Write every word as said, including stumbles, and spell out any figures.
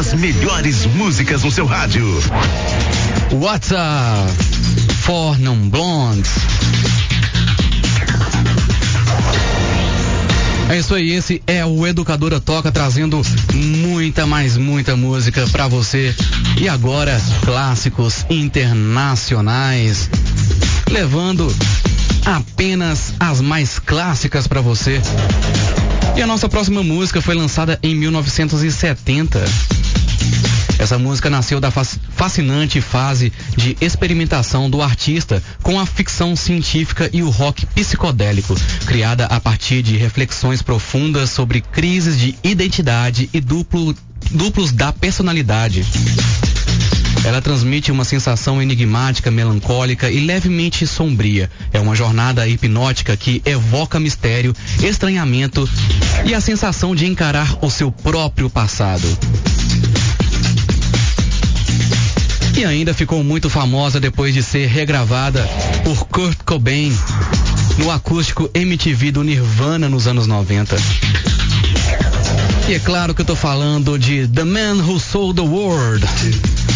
As melhores músicas no seu rádio. What's up? For Non Blondes. É isso aí, esse é o Educadora Toca, trazendo muita, mais muita música pra você. E agora, clássicos internacionais, levando apenas as mais clássicas pra você. E a nossa próxima música foi lançada em mil novecentos e setenta. Essa música nasceu da fascinante fase de experimentação do artista com a ficção científica e o rock psicodélico, criada a partir de reflexões profundas sobre crises de identidade e duplo, duplos da personalidade. Ela transmite uma sensação enigmática, melancólica e levemente sombria. É uma jornada hipnótica que evoca mistério, estranhamento e a sensação de encarar o seu próprio passado. E ainda ficou muito famosa depois de ser regravada por Kurt Cobain no acústico M T V do Nirvana nos anos noventa. E é claro que eu tô falando de The Man Who Sold the World.